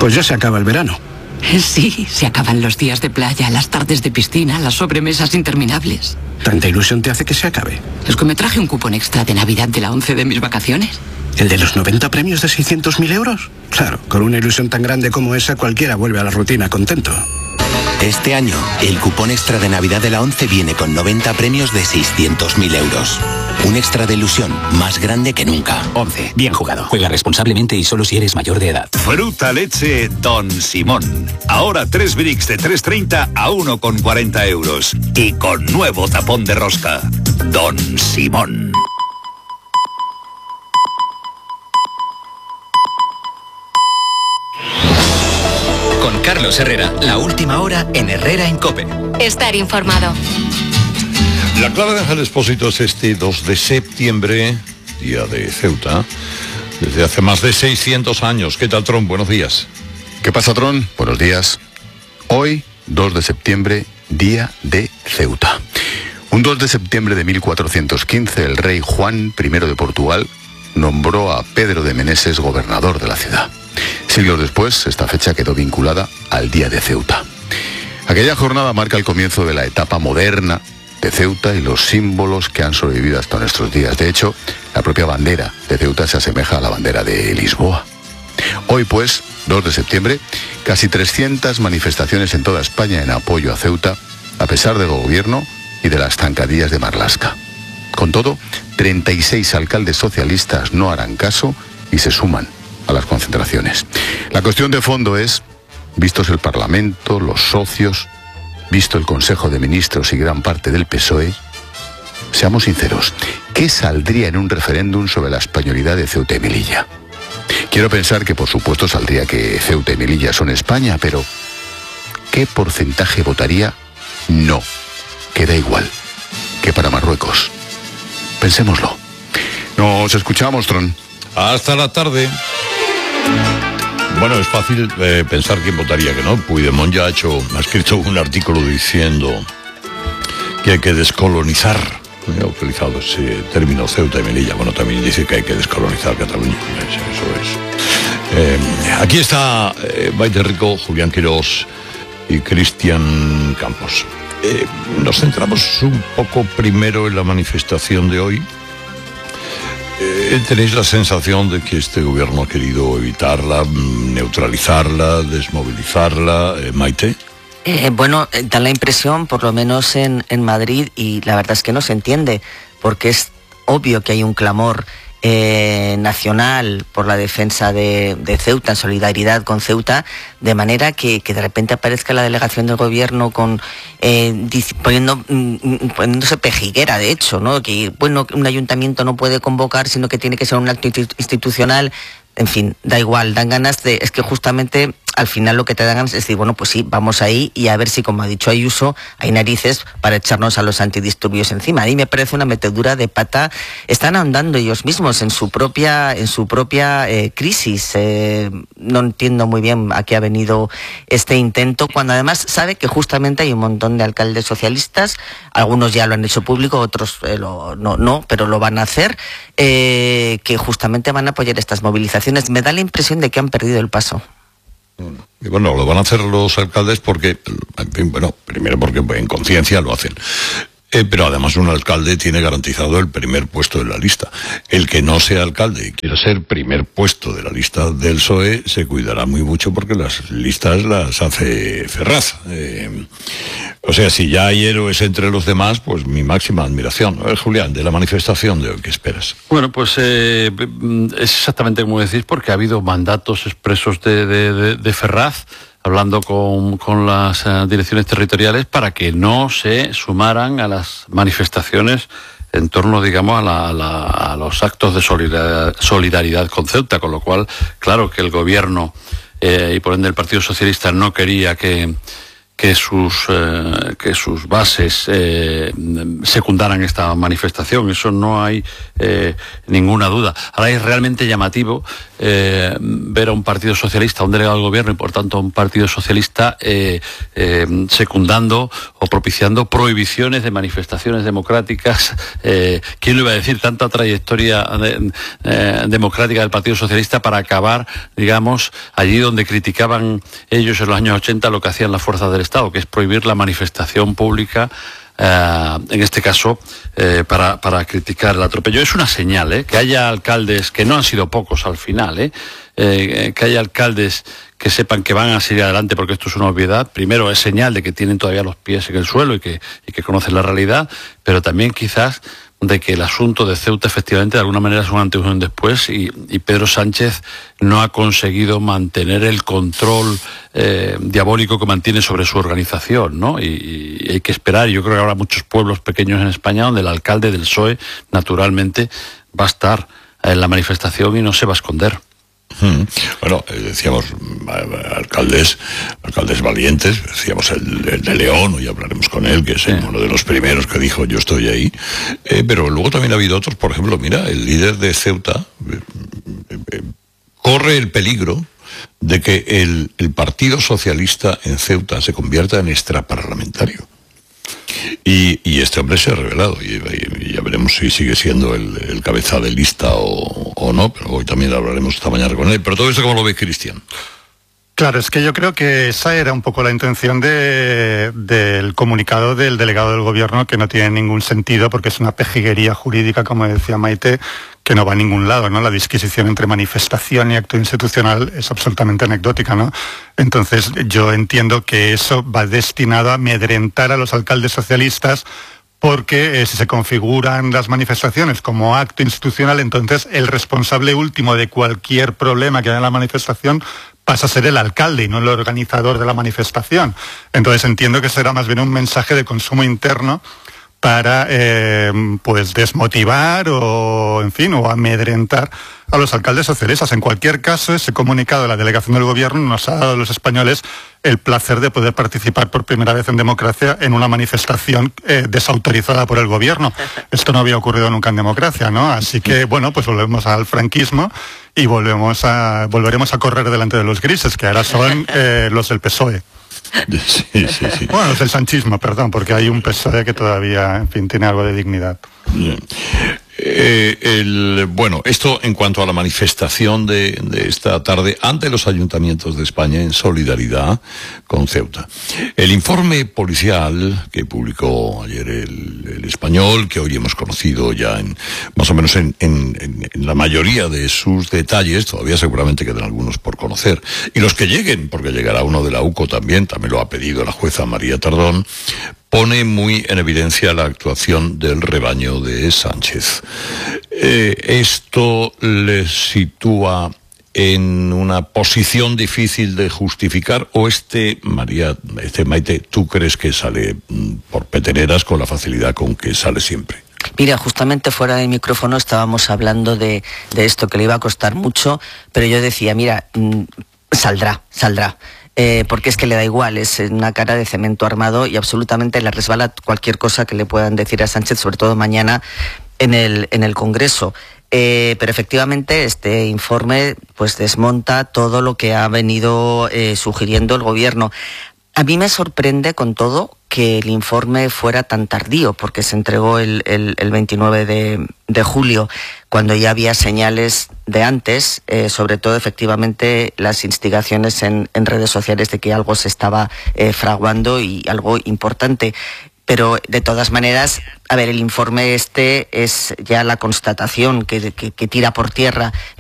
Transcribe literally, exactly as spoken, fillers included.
Pues ya se acaba el verano. Sí, se acaban los días de playa, las tardes de piscina, las sobremesas interminables. ¿Tanta ilusión te hace que se acabe? Es que me traje un cupón extra de Navidad de la once de mis vacaciones. ¿El de los noventa premios de seiscientos mil euros? Claro, con una ilusión tan grande como esa, cualquiera vuelve a la rutina contento. Este año, el cupón extra de Navidad de la once viene con noventa premios de seiscientos mil euros. Un extra de ilusión más grande que nunca. once. Bien jugado. Juega responsablemente y solo si eres mayor de edad. Fruta leche Don Simón. Ahora tres bricks de tres treinta a uno con cuarenta euros. Y con nuevo tapón de rosca. Don Simón. Con Carlos Herrera, la última hora en Herrera en COPE. Estar informado. La clave de Ángel Expósito es este dos de septiembre, día de Ceuta, desde hace más de seiscientos años. ¿Qué tal, Tron? Buenos días. ¿Qué pasa, Tron? Buenos días. Hoy, dos de septiembre, día de Ceuta. Un dos de septiembre de mil cuatrocientos quince, el rey Juan primero de Portugal nombró a Pedro de Meneses gobernador de la ciudad. Siglos después, esta fecha quedó vinculada al día de Ceuta. Aquella jornada marca el comienzo de la etapa moderna de Ceuta y los símbolos que han sobrevivido hasta nuestros días. De hecho, la propia bandera de Ceuta se asemeja a la bandera de Lisboa. Hoy, pues, dos de septiembre, casi trescientas manifestaciones en toda España en apoyo a Ceuta, a pesar del gobierno y de las zancadillas de Marlaska. Con todo, treinta y seis alcaldes socialistas no harán caso y se suman a las concentraciones. La cuestión de fondo es, vistos el Parlamento, los socios, visto el Consejo de Ministros y gran parte del P S O E, seamos sinceros, ¿qué saldría en un referéndum sobre la españolidad de Ceuta y Melilla? Quiero pensar que por supuesto saldría que Ceuta y Melilla son España, pero ¿qué porcentaje votaría no? Que da igual, que para Marruecos. Pensémoslo. Nos escuchamos, Tron. Hasta la tarde. Bueno, es fácil eh, pensar quién votaría que no. Puigdemont ya ha hecho, ha escrito un artículo diciendo que hay que descolonizar. Ha utilizado ese término Ceuta y Melilla. Bueno, también dice que hay que descolonizar Cataluña. Eso es. Eh, aquí está eh, Baite Rico, Julián Quirós y Cristian Campos. Eh, nos centramos un poco primero en la manifestación de hoy. Eh, ¿Tenéis la sensación de que este gobierno ha querido evitarla, neutralizarla, desmovilizarla? Eh, Maite. Eh, bueno, da la impresión, por lo menos en, en Madrid, y la verdad es que no se entiende, porque es obvio que hay un clamor eh, nacional por la defensa de, de Ceuta, en solidaridad con Ceuta, de manera que, que de repente aparezca la delegación del gobierno con eh, poniendo, poniéndose pejiguera, de hecho, ¿no? Que bueno, un ayuntamiento no puede convocar, sino que tiene que ser un acto institucional. En fin, da igual, dan ganas de... Es que justamente al final lo que te dan ganas es decir, bueno, pues sí, vamos ahí y a ver si, como ha dicho Ayuso, hay narices para echarnos a los antidisturbios encima. A mí me parece una metedura de pata. Están ahondando ellos mismos en su propia en su propia eh, crisis. Eh, no entiendo muy bien a qué ha venido este intento, cuando además sabe que justamente hay un montón de alcaldes socialistas, algunos ya lo han hecho público, otros eh, lo, no, no, pero lo van a hacer, eh, que justamente van a apoyar estas movilizaciones. Me da la impresión de que han perdido el paso. Y bueno, lo van a hacer los alcaldes porque, en fin, bueno, primero porque en conciencia lo hacen. Eh, pero además un alcalde tiene garantizado el primer puesto de la lista. El que no sea alcalde y quiera ser primer puesto de la lista del P S O E se cuidará muy mucho porque las listas las hace Ferraz. Eh, o sea, si ya hay héroes entre los demás, pues mi máxima admiración. A ver, Julián, de la manifestación de hoy, ¿qué esperas? Bueno, pues eh, es exactamente como decís, porque ha habido mandatos expresos de, de, de, de Ferraz, hablando con, con las uh, direcciones territoriales para que no se sumaran a las manifestaciones en torno, digamos, a, la, a, la, a los actos de solidaridad, solidaridad con Ceuta, con lo cual, claro que el gobierno eh, y por ende el Partido Socialista no quería que, que sus eh, que sus bases eh, secundaran esta manifestación. Eso no hay eh, ninguna duda. Ahora es realmente llamativo eh, ver a un partido socialista, a un delegado del gobierno y por tanto a un partido socialista eh, eh, secundando o propiciando prohibiciones de manifestaciones democráticas. Eh, ¿Quién lo iba a decir? Tanta trayectoria de, eh, democrática del Partido Socialista para acabar, digamos, allí donde criticaban ellos en los años ochenta lo que hacían las fuerzas del Estado, que es prohibir la manifestación pública, eh, en este caso, eh, para, para criticar el atropello. Es una señal, ¿eh? Que haya alcaldes, que no han sido pocos al final, ¿eh? Eh, que haya alcaldes que sepan que van a seguir adelante porque esto es una obviedad. Primero es señal de que tienen todavía los pies en el suelo y que, y que conocen la realidad, pero también quizás de que el asunto de Ceuta efectivamente de alguna manera es un antes y un después y, y Pedro Sánchez no ha conseguido mantener el control eh, diabólico que mantiene sobre su organización, ¿no? Y, y hay que esperar. Yo creo que habrá muchos pueblos pequeños en España donde el alcalde del P S O E naturalmente va a estar en la manifestación y no se va a esconder. Hmm. Bueno, eh, decíamos alcaldes, alcaldes valientes, decíamos el, el de León, hoy hablaremos con él, que es sí. uno de los primeros que dijo yo estoy ahí, eh, pero luego también ha habido otros, por ejemplo, mira, el líder de Ceuta eh, eh, eh, corre el peligro de que el, el Partido Socialista en Ceuta se convierta en extraparlamentario. Y, y este hombre se ha revelado y, y ya veremos si sigue siendo el, el cabeza de lista o, o no, pero hoy también hablaremos esta mañana con él. Pero todo eso, ¿cómo lo ve Cristian? Claro, es que yo creo que esa era un poco la intención de, del comunicado del delegado del gobierno, que no tiene ningún sentido porque es una pejiguería jurídica, como decía Maite, que no va a ningún lado, ¿no? La disquisición entre manifestación y acto institucional es absolutamente anecdótica, ¿no? Entonces yo entiendo que eso va destinado a amedrentar a los alcaldes socialistas porque eh, si se configuran las manifestaciones como acto institucional, entonces el responsable último de cualquier problema que haya en la manifestación pasa a ser el alcalde y no el organizador de la manifestación. Entonces entiendo que será más bien un mensaje de consumo interno para eh, pues desmotivar o, en fin, o amedrentar a los alcaldes socialistas. En cualquier caso, ese comunicado de la delegación del gobierno nos ha dado a los españoles el placer de poder participar por primera vez en democracia en una manifestación eh, desautorizada por el gobierno. Esto no había ocurrido nunca en democracia, ¿no? Así que, bueno, pues volvemos al franquismo y volvemos a, volveremos a correr delante de los grises, que ahora son eh, los del P S O E. Sí, sí, sí. Bueno, los del sanchismo, perdón, porque hay un P S O E que todavía, en fin, tiene algo de dignidad. Bien. Eh, el, bueno, esto en cuanto a la manifestación de, de esta tarde ante los ayuntamientos de España en solidaridad con Ceuta. El informe policial que publicó ayer el, el Español, que hoy hemos conocido ya en más o menos en, en, en, en la mayoría de sus detalles, todavía seguramente quedan algunos por conocer, y los que lleguen, porque llegará uno de la U C O también, también lo ha pedido la jueza María Tardón, pone muy en evidencia la actuación del rebaño de Sánchez. Eh, esto les sitúa en una posición difícil de justificar, o este, María, este Maite, ¿tú crees que sale por peteneras con la facilidad con que sale siempre? Mira, justamente fuera del micrófono estábamos hablando de, de esto, que le iba a costar mucho, pero yo decía, mira, mmm, saldrá, saldrá. Eh, porque es que le da igual, es una cara de cemento armado y absolutamente le resbala cualquier cosa que le puedan decir a Sánchez, sobre todo mañana en el, en el Congreso. Eh, pero efectivamente este informe pues desmonta todo lo que ha venido eh, sugiriendo el gobierno. A mí me sorprende con todo que el informe fuera tan tardío, porque se entregó el, el, el veintinueve de julio, cuando ya había señales de antes, eh, sobre todo efectivamente las instigaciones en, en redes sociales de que algo se estaba eh, fraguando y algo importante. Pero de todas maneras, a ver, el informe este es ya la constatación que, que, que tira por tierra